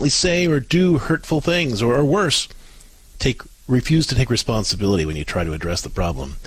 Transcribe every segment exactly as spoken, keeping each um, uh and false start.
constantly say or do hurtful things, or, or worse, take refuse to take responsibility when you try to address the problem.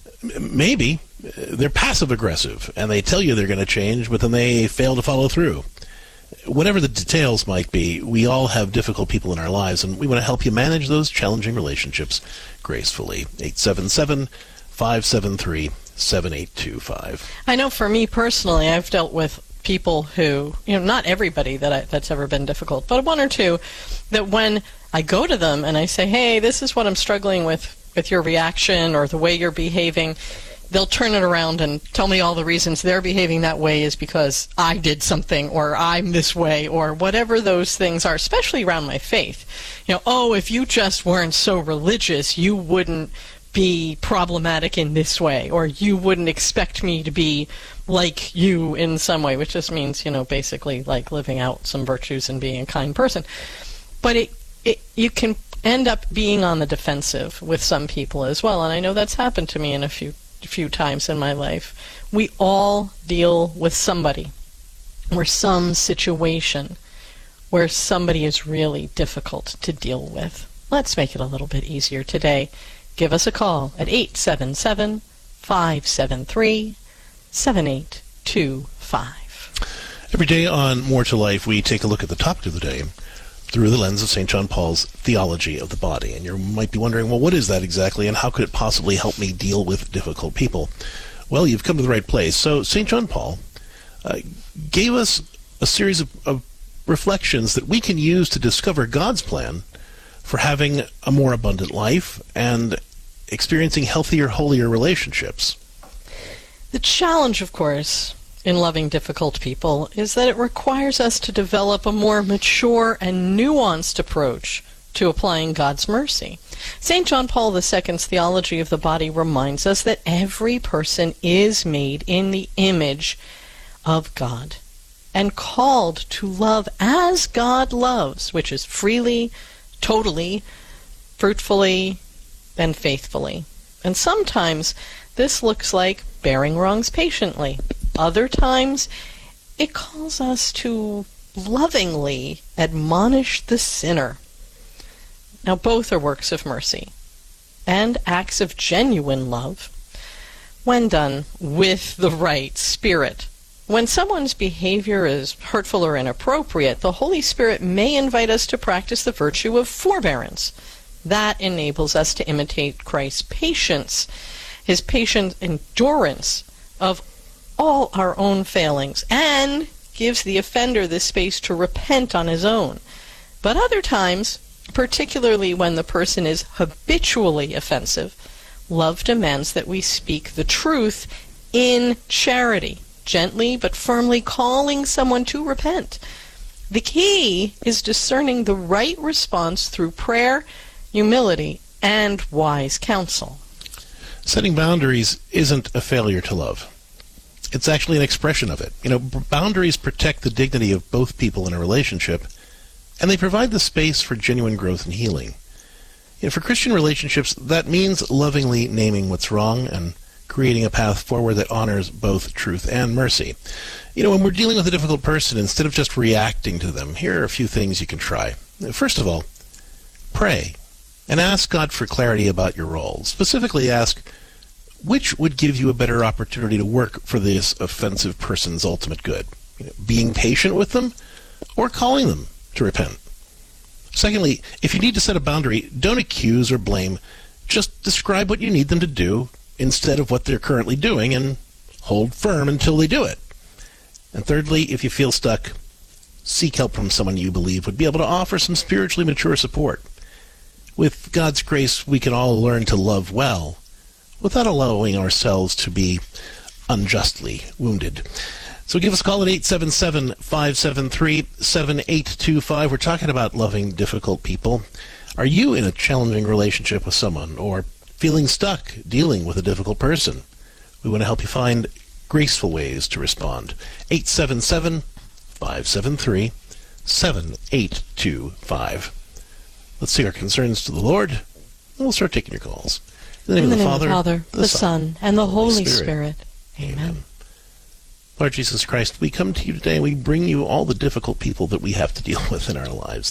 M- maybe uh, they're passive-aggressive, and they tell you they're going to change, but then they fail to follow through. Whatever the details might be, we all have difficult people in our lives, and we want to help you manage those challenging relationships gracefully. eight seven seven, five seven three, seven eight two five. I know for me personally, I've dealt with people who, you know, not everybody that I, that's ever been difficult, but one or two that when I go to them and I say, hey, this is what I'm struggling with with your reaction or the way you're behaving, they'll turn it around and tell me all the reasons they're behaving that way is because I did something, or I'm this way, or whatever those things are, especially around my faith. You know, oh, if you just weren't so religious, you wouldn't be problematic in this way, or you wouldn't expect me to be like you in some way, which just means, you know, basically like living out some virtues and being a kind person. But it, it you can end up being on the defensive with some people as well, and I know that's happened to me in a few few times in my life. We all deal with somebody or some situation where somebody is really difficult to deal with. Let's make it a little bit easier today. Give us a call at eight seven seven, five seven three, seven eight two five. Every day on More to Life, we take a look at the topic of the day through the lens of Saint John Paul's theology of the body. And you might be wondering, well, what is that exactly, and how could it possibly help me deal with difficult people? Well, you've come to the right place. So Saint John Paul uh, gave us a series of, of reflections that we can use to discover God's plan for having a more abundant life and experiencing healthier, holier relationships. The challenge, of course, in loving difficult people is that it requires us to develop a more mature and nuanced approach to applying God's mercy. Saint John Paul the Second's theology of the body reminds us that every person is made in the image of God and called to love as God loves, which is freely, totally, fruitfully, and faithfully. And sometimes this looks like bearing wrongs patiently. Other times, it calls us to lovingly admonish the sinner. Now, both are works of mercy and acts of genuine love when done with the right spirit. When someone's behavior is hurtful or inappropriate, the Holy Spirit may invite us to practice the virtue of forbearance. That enables us to imitate Christ's patience, his patient endurance of all our own failings, and gives the offender the space to repent on his own. But other times, particularly when the person is habitually offensive, love demands that we speak the truth in charity, gently but firmly calling someone to repent. The key is discerning the right response through prayer, humility, and wise counsel. Setting boundaries isn't a failure to love. It's actually an expression of it. You know, boundaries protect the dignity of both people in a relationship, and they provide the space for genuine growth and healing. You know, for Christian relationships, that means lovingly naming what's wrong and creating a path forward that honors both truth and mercy. You know, when we're dealing with a difficult person, instead of just reacting to them, here are a few things you can try. First of all, pray and ask God for clarity about your role. Specifically ask, which would give you a better opportunity to work for this offensive person's ultimate good? You know, being patient with them or calling them to repent? Secondly, if you need to set a boundary, don't accuse or blame. Just describe what you need them to do instead of what they're currently doing, and hold firm until they do it. And thirdly, if you feel stuck, seek help from someone you believe would be able to offer some spiritually mature support. With God's grace, we can all learn to love well without allowing ourselves to be unjustly wounded. So give us a call at eight seven seven, five seven three, seven eight two five. We're talking about loving difficult people. Are you in a challenging relationship with someone, or feeling stuck dealing with a difficult person? We want to help you find graceful ways to respond. eight seven seven, five seven three, seven eight two five. Let's see our concerns to the Lord, and we'll start taking your calls. In the name, In the of, the name Father, of the Father, the, the Son, and the Holy Spirit. Spirit. Amen. Amen. Lord Jesus Christ, we come to you today and we bring you all the difficult people that we have to deal with in our lives.